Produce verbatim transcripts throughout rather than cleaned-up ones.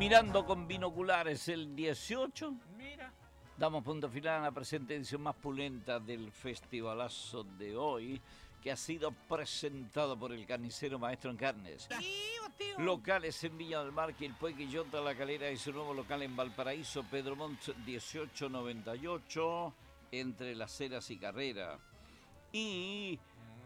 Mirando con binoculares el dieciocho. Mira. Damos punto final a la presente edición más pulenta del festivalazo de hoy, que ha sido presentado por el carnicero Maestro en Carnes. Tío, tío. Locales en Viña del Mar, Quilpué, Quillota, La Calera y su nuevo local en Valparaíso, Pedro Montt dieciocho noventa y ocho, entre Las Heras y Carrera. Y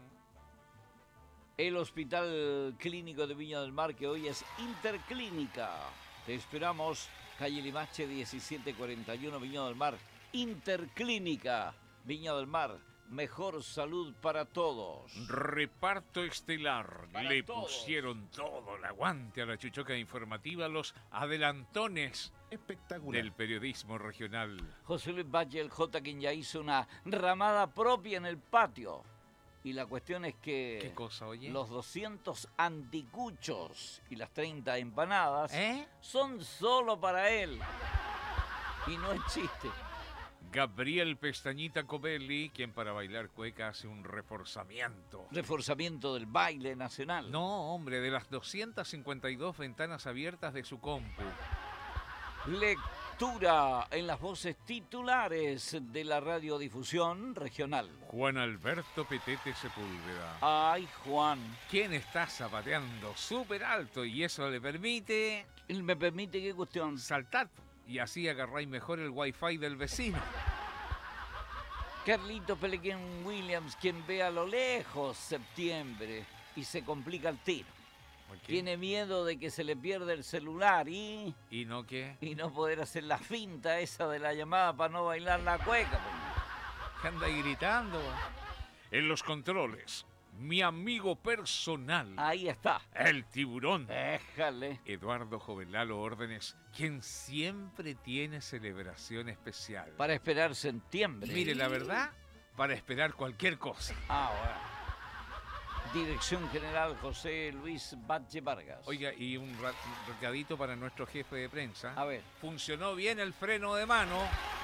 el Hospital Clínico de Viña del Mar, que hoy es Interclínica. Te esperamos, calle Limache diecisiete cuarenta y uno, Viña del Mar. Interclínica, Viña del Mar. Mejor salud para todos. Reparto estelar. Para Le todos. pusieron todo el aguante a la chuchoca informativa, los adelantones Espectacular. del periodismo regional. José Luis Valle, el J, quien ya hizo una ramada propia en el patio. Y la cuestión es que ¿Qué cosa, oye? los doscientos anticuchos y las treinta empanadas ¿Eh? son solo para él. Y no es chiste. Gabriel Pestañita Covelli, quien para bailar cueca hace un reforzamiento. Reforzamiento del baile nacional. No, hombre, de las doscientas cincuenta y dos ventanas abiertas de su compu. Lectura en las voces titulares de la radiodifusión regional. Juan Alberto Petete Sepúlveda. Ay, Juan. Quien está zapateando súper alto y eso le permite ¿Me permite qué cuestión? saltar y así agarráis mejor el wifi del vecino. Carlito Pelequén Williams, quien ve a lo lejos septiembre y se complica el tiro. ¿Por qué? Tiene miedo de que se le pierda el celular y, ¿Y no qué? y no poder hacer la finta esa de la llamada para no bailar la cueca. ¿Qué anda ahí gritando? En los controles, mi amigo personal, Ahí está. el tiburón. Déjale. Eduardo Jovelalo Órdenes, quien siempre tiene celebración especial. Para esperar septiembre. Mire, la verdad, para esperar cualquier cosa. Ah, bueno. Dirección General José Luis Valle Vargas. Oiga, y un ra- un recadito para nuestro jefe de prensa. A ver. Funcionó bien el freno de mano.